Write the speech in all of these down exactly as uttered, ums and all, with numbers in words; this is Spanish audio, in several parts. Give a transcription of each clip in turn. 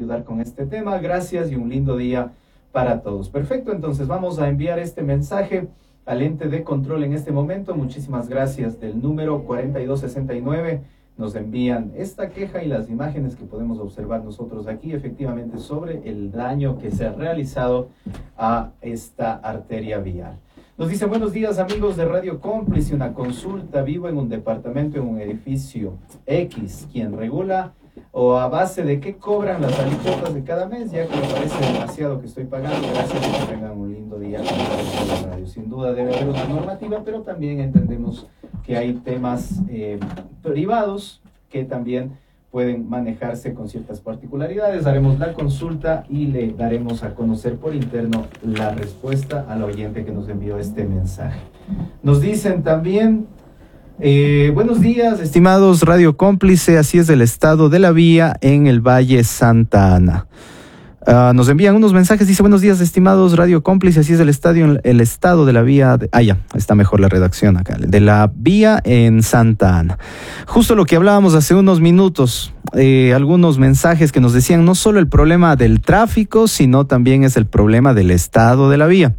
ayudar con este tema. Gracias y un lindo día para todos. Perfecto, entonces vamos a enviar este mensaje al ente de control en este momento. Muchísimas gracias. Del número cuarenta y dos sesenta y nueve nos envían esta queja y las imágenes que podemos observar nosotros aquí, efectivamente, sobre el daño que se ha realizado a esta arteria vial. Nos dice: buenos días, amigos de Radio Cómplice, una consulta. Vivo en un departamento, en un edificio X. ¿Quién regula o a base de qué cobran las alícuotas de cada mes? Ya que me parece demasiado que estoy pagando. Gracias y que tengan un lindo día con la radio. Sin duda debe haber una normativa, pero también entendemos que hay temas eh, privados que también pueden manejarse con ciertas particularidades. Haremos la consulta y le daremos a conocer por interno la respuesta al oyente que nos envió este mensaje. Nos dicen también: eh, buenos días, estimados Radio Cómplice, así es el estado de la vía en el Valle Santa Ana. Uh, nos envían unos mensajes, dice: buenos días, estimados Radio Cómplice, así es el estadio, el estado de la vía, de, ah ya, está mejor la redacción acá, de la vía en Santa Ana. Justo lo que hablábamos hace unos minutos, eh, algunos mensajes que nos decían no solo el problema del tráfico, sino también es el problema del estado de la vía.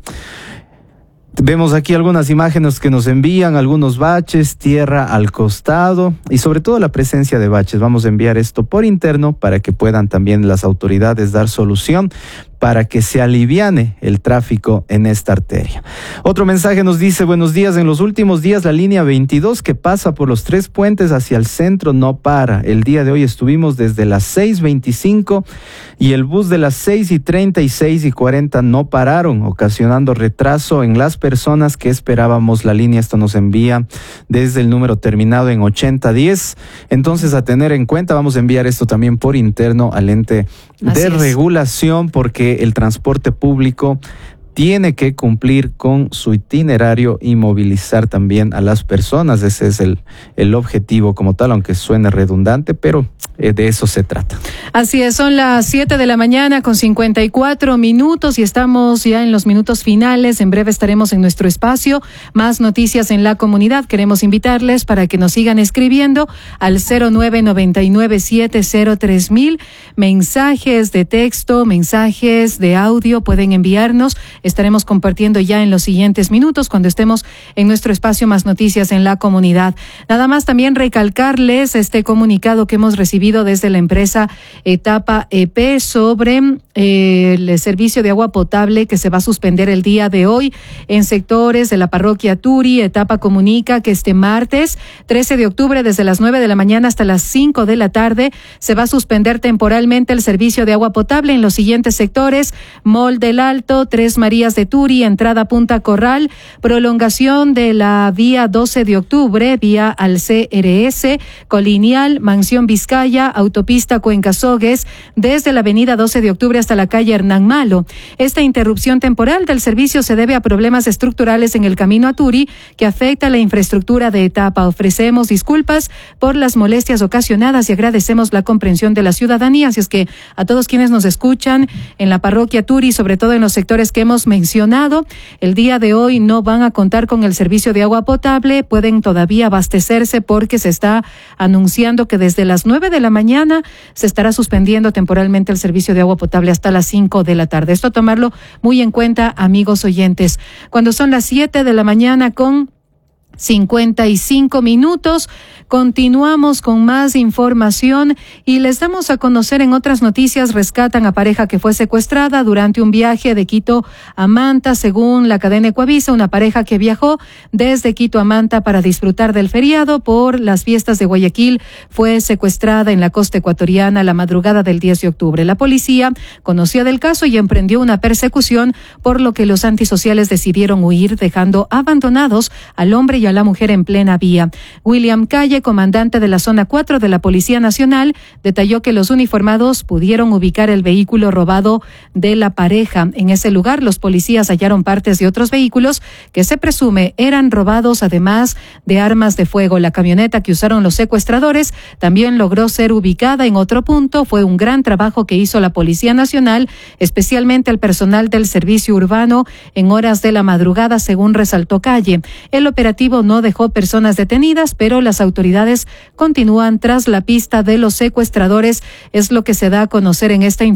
Vemos aquí algunas imágenes que nos envían, algunos baches, tierra al costado y sobre todo la presencia de baches. Vamos a enviar esto por interno para que puedan también las autoridades dar solución para que se aliviane el tráfico en esta arteria. Otro mensaje nos dice: buenos días, en los últimos días la línea veintidós que pasa por los tres puentes hacia el centro no para. El día de hoy estuvimos desde las seis veinticinco y el bus de las seis y treinta y seis y cuarenta no pararon, ocasionando retraso en las personas que esperábamos la línea. Esto nos envía desde el número terminado en ochenta diez. Entonces, a tener en cuenta, vamos a enviar esto también por interno al ente de regulación, porque el transporte público tiene que cumplir con su itinerario y movilizar también a las personas. Ese es el, el objetivo como tal, aunque suene redundante, pero eh, de eso se trata. Así es, son las siete de la mañana con cincuenta y cuatro minutos y estamos ya en los minutos finales. En breve estaremos en nuestro espacio Más Noticias en la Comunidad. Queremos invitarles para que nos sigan escribiendo al cero nueve nueve nueve siete cero tres mil. Mensajes de texto, mensajes de audio pueden enviarnos. Estaremos compartiendo ya en los siguientes minutos cuando estemos en nuestro espacio Más Noticias en la Comunidad. Nada más también recalcarles este comunicado que hemos recibido desde la empresa Etapa E P sobre eh, el servicio de agua potable que se va a suspender el día de hoy en sectores de la parroquia Turi. Etapa comunica que este martes trece de octubre desde las nueve de la mañana hasta las cinco de la tarde se va a suspender temporalmente el servicio de agua potable en los siguientes sectores: Mall del Alto, Tres Marías de Turi, entrada Punta Corral, prolongación de la vía doce de octubre, vía al C R S, Colinial, Mansión Vizcaya, autopista Cuenca-Sogues, desde la avenida doce de octubre hasta la calle Hernán Malo. Esta interrupción temporal del servicio se debe a problemas estructurales en el camino a Turi que afecta la infraestructura de Etapa. Ofrecemos disculpas por las molestias ocasionadas y agradecemos la comprensión de la ciudadanía. Así es que a todos quienes nos escuchan en la parroquia Turi, sobre todo en los sectores que hemos mencionado, el día de hoy no van a contar con el servicio de agua potable. Pueden todavía abastecerse porque se está anunciando que desde las nueve de la mañana se estará suspendiendo temporalmente el servicio de agua potable hasta las cinco de la tarde. Esto a tomarlo muy en cuenta, amigos oyentes. Cuando son las siete de la mañana con cincuenta y cinco minutos. Continuamos con más información y les damos a conocer en otras noticias. Rescatan a pareja que fue secuestrada durante un viaje de Quito a Manta. Según la cadena Ecuavisa, una pareja que viajó desde Quito a Manta para disfrutar del feriado por las fiestas de Guayaquil fue secuestrada en la costa ecuatoriana la madrugada del diez de octubre. La policía conoció del caso y emprendió una persecución, por lo que los antisociales decidieron huir, dejando abandonados al hombre y a la mujer en plena vía. William Calle, comandante de la zona cuatro de la Policía Nacional, detalló que los uniformados pudieron ubicar el vehículo robado de la pareja. En ese lugar, los policías hallaron partes de otros vehículos que se presume eran robados, además de armas de fuego. La camioneta que usaron los secuestradores también logró ser ubicada en otro punto. Fue un gran trabajo que hizo la Policía Nacional, especialmente el personal del servicio urbano en horas de la madrugada, según resaltó Calle. El operativo no dejó personas detenidas, pero las autoridades continúan tras la pista de los secuestradores, es lo que se da a conocer en esta información.